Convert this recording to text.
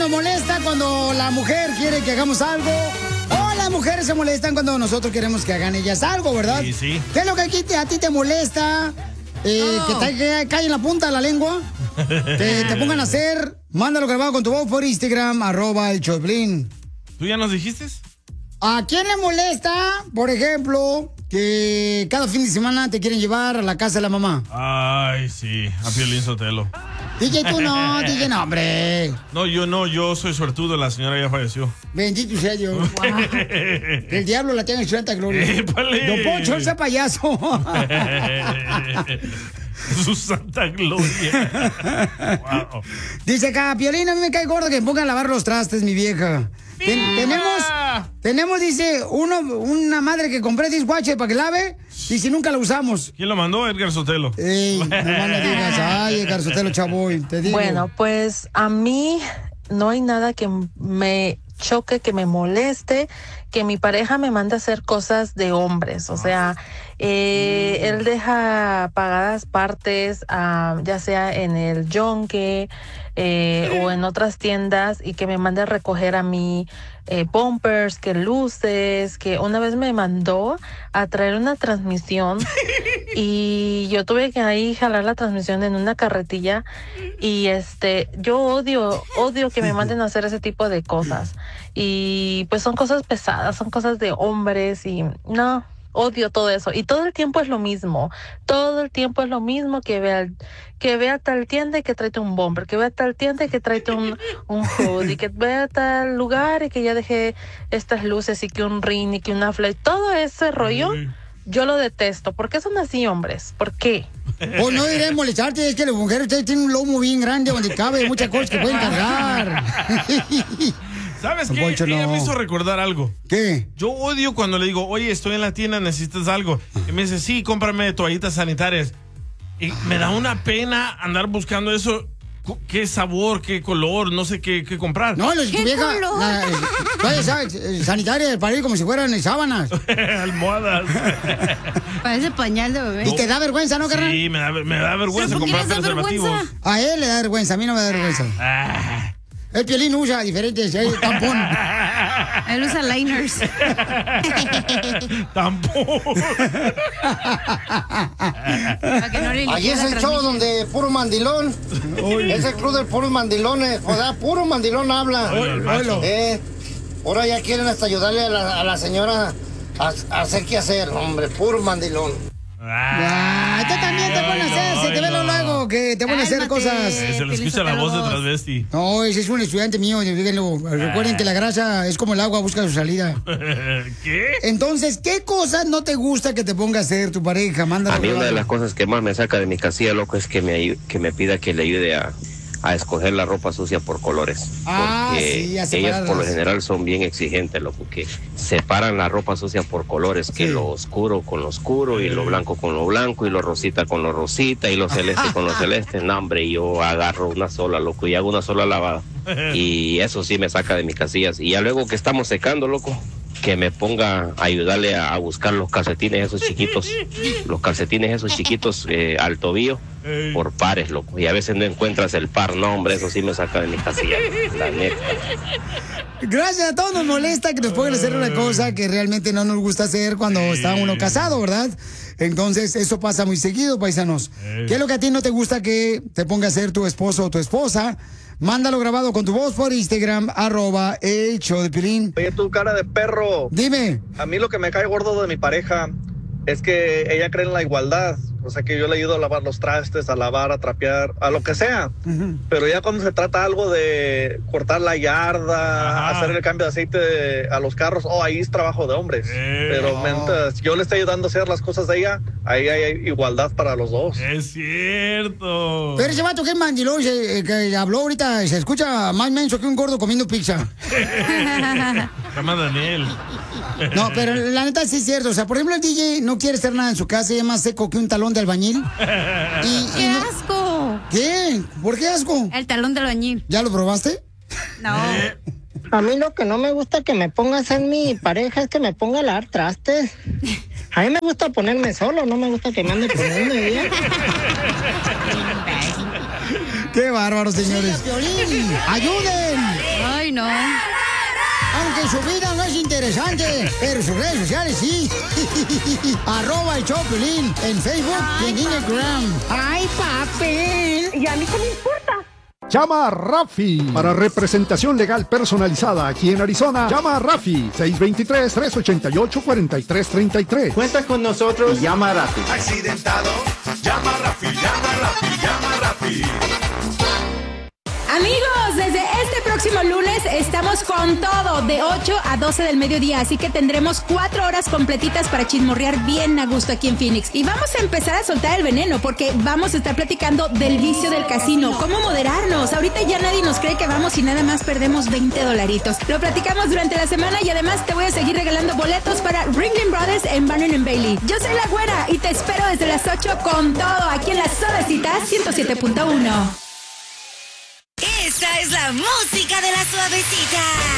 nos molesta cuando la mujer quiere que hagamos algo. O las mujeres se molestan cuando nosotros queremos que hagan ellas algo, ¿verdad? Sí, sí. ¿Qué es lo que aquí a ti te molesta? Que cae en la punta de la lengua. Que te pongan a hacer. Mándalo grabado con tu voz por Instagram, @elchoplin. ¿Tú ya nos dijiste? ¿A quién le molesta, por ejemplo, que cada fin de semana te quieren llevar a la casa de la mamá? Ay, sí, a Piolín Sotelo. DJ, tú no, DJ, no, hombre. No, yo soy suertudo, la señora ya falleció. Bendito sea Dios. Wow. Que el diablo la tenga en su santa gloria. ¡Épale! Don Poncho, ese payaso. Su santa gloria. Wow. Dice acá, Piolín, a mí me cae gordo que me pongan a lavar los trastes, mi vieja. Tenemos, dice, una madre que compré dishwasher para que lave y si nunca la usamos. ¿Quién lo mandó? Edgar Sotelo. Ey, no me digas, ay, Edgar Sotelo, chavoy, te digo. Bueno, pues a mí no hay nada que me choque, que me moleste, que mi pareja me mande a hacer cosas de hombres. O sea, él deja pagadas partes, ya sea en el Yonke o en otras tiendas, y que me mande a recoger a mí bumpers, que luces, que una vez me mandó a traer una transmisión y yo tuve que ahí jalar la transmisión en una carretilla y yo odio que me manden a hacer ese tipo de cosas, y pues son cosas pesadas, son cosas de hombres y no, odio todo eso. Y todo el tiempo es lo mismo, que vea tal tienda y que tráete un bumper, que vea tal tienda y que tráete un hood, y que vea tal lugar y que ya dejé estas luces y que un ring y que una flash, todo ese rollo. Yo lo detesto. ¿Por qué son así, hombres? ¿Por qué? Pues no diré molestarte, es que las mujeres, ustedes tienen un lomo bien grande donde cabe muchas cosas que pueden cargar. ¿Sabes qué? Poncho, Ella no. me hizo recordar algo. ¿Qué? Yo odio cuando le digo, oye, estoy en la tienda, ¿necesitas algo? Y me dice, sí, cómprame toallitas sanitarias. Y me da una pena andar buscando eso. ¿Qué sabor, qué color? No sé qué comprar. No, tu vieja, sanitaria para ir como si fueran sábanas. Almohadas. Parece pañal de bebé. Y te da vergüenza, ¿no, carnal? Sí, me da vergüenza comprar preservativos. A él le da vergüenza, a mí no me da vergüenza. El Piolín usa diferentes, tampón. Él usa liners. Tampón. Ahí es el show donde puro mandilón. Es el club del puro mandilones. O sea, puro mandilón habla. Ahora ya quieren hasta ayudarle a la señora a hacer qué hacer, hombre, puro mandilón. Tú también te pones a hacer, se te ve lo luego que te pones a hacer cosas. Se le escucha la voz de transvesti. No, ese es un estudiante mío, díganlo. Recuerden que la grasa es como el agua, busca su salida. ¿Qué? Entonces, ¿qué cosas no te gusta que te ponga a hacer tu pareja? Mándalo. A mí una de las cosas que más me saca de mi casilla, loco, es que me pida que le ayude a escoger la ropa sucia por colores. Porque sí, a ellas separarlas. por lo general son bien exigentes, loco, que separan la ropa sucia por colores, que lo oscuro con lo oscuro, y lo blanco con lo blanco, y lo rosita con lo rosita, y lo celeste con lo celeste. No, hombre, yo agarro una sola, loco, y hago una sola lavada. Y eso sí me saca de mis casillas. Y ya luego que estamos secando, loco, que me ponga a ayudarle a buscar los calcetines esos chiquitos, al tobillo, por pares, loco. Y a veces no encuentras el par, no, hombre, eso sí me saca de mi casilla, la neta. Gracias, a todos nos molesta que nos pongan a hacer una cosa que realmente no nos gusta hacer cuando está uno casado, ¿verdad? Entonces, eso pasa muy seguido, paisanos. ¿Qué es lo que a ti no te gusta que te ponga a hacer tu esposo o tu esposa? Mándalo grabado con tu voz por Instagram, @el show de Piolín. Oye, tu cara de perro. Dime. A mí lo que me cae gordo de mi pareja es que ella cree en la igualdad. O sea, que yo le ayudo a lavar los trastes, a lavar, a trapear, a lo que sea. Pero ya cuando se trata algo de cortar la yarda, hacer el cambio de aceite a los carros, ahí es trabajo de hombres. Pero mientras yo le estoy ayudando a hacer las cosas de ella, ahí hay igualdad para los dos. Es cierto. Pero ese vato que es mandilón, que habló ahorita, se escucha más menso que un gordo comiendo pizza. Se llama Daniel. No, pero la neta sí es cierto. O sea, por ejemplo, el DJ no quiere hacer nada en su casa y es más seco que un talón de albañil. ¡Qué asco! ¿Qué? ¿Por qué asco? El talón de albañil. ¿Ya lo probaste? No. A mí lo que no me gusta que me ponga a hacer mi pareja es que me ponga a lavar trastes. A mí me gusta ponerme solo, no me gusta que me ande poniendo ella. ¡Qué bárbaro, señores! ¡Ayuden! Ay, no. Aunque su vida no es interesante, pero sus redes sociales sí. @el_Chopelín en Facebook y en Instagram. ¡Ay, papel! ¿Y a mí qué me importa? Llama a Rafi para representación legal personalizada aquí en Arizona. Llama a Rafi 623-388-4333. Cuenta con nosotros y llama a Rafi. Accidentado, llama a Rafi, llama a Rafi, llama a Rafi. Amigos, desde este próximo lunes estamos con todo de 8 a 12 del mediodía, así que tendremos 4 horas completitas para chismorrear bien a gusto aquí en Phoenix. Y vamos a empezar a soltar el veneno porque vamos a estar platicando del vicio del casino, cómo moderarnos. Ahorita ya nadie nos cree que vamos y nada más perdemos $20. Lo platicamos durante la semana y además te voy a seguir regalando boletos para Ringling Brothers en Barnum & Bailey. Yo soy La Güera y te espero desde las 8 con todo aquí en la Suavecita 107.1. Esta es la música de La Suavecita.